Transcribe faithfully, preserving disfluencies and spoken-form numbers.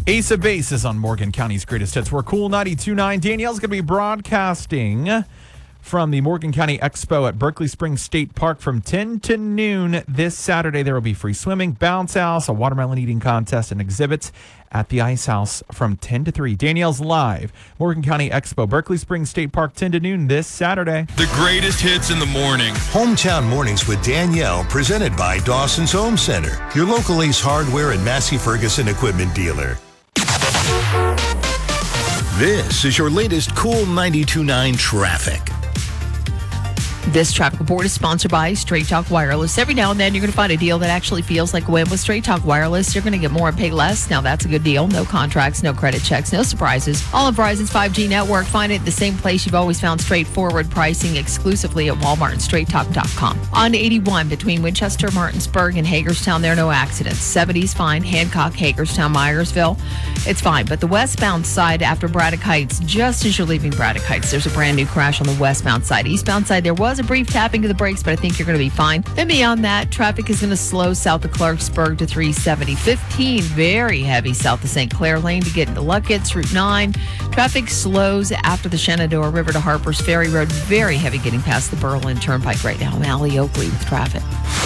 Ace of Base is on Morgan County's Greatest Hits. We're Cool ninety-two point nine. Danielle's going to be broadcasting from the Morgan County Expo at Berkeley Springs State Park from ten to noon this Saturday. There will be free swimming, bounce house, a watermelon eating contest, and exhibits at the Ice House from ten to three. Danielle's live. Morgan County Expo, Berkeley Springs State Park, ten to noon this Saturday. The greatest hits in the morning. Hometown Mornings with Danielle, presented by Dawson's Home Center, your local Ace Hardware and Massey Ferguson equipment dealer. This is your latest Cool ninety-two point nine traffic. This traffic report is sponsored by Straight Talk Wireless. Every now and then, you're going to find a deal that actually feels like a win with Straight Talk Wireless. You're going to get more and pay less. Now, that's a good deal. No contracts, no credit checks, no surprises. All of Verizon's five G network. Find it at the same place you've always found straightforward pricing, exclusively at Walmart and straight talk dot com. On eighty-one, between Winchester, Martinsburg, and Hagerstown, there are no accidents. seventy's fine. Hancock, Hagerstown, Myersville, it's fine. But the westbound side after Braddock Heights, just as you're leaving Braddock Heights, there's a brand new crash on the westbound side. Eastbound side, there was a brief tapping of the brakes, but I think you're going to be fine. Then beyond that, traffic is going to slow south of Clarksburg to three seventy. fifteen, very heavy south of Saint Clair Lane to get into Luckett's. Route nine, traffic slows after the Shenandoah River to Harper's Ferry Road. Very heavy getting past the Berlin Turnpike right now. I'm Allie Oakley with traffic.